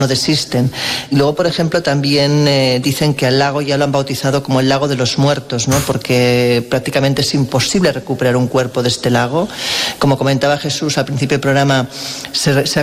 no desisten. Y luego, por ejemplo, también dicen que al lago ya lo han bautizado como el lago de los muertos, ¿no? Porque prácticamente es imposible recuperar un cuerpo de este lago. Como comentaba Jesús al principio del programa, se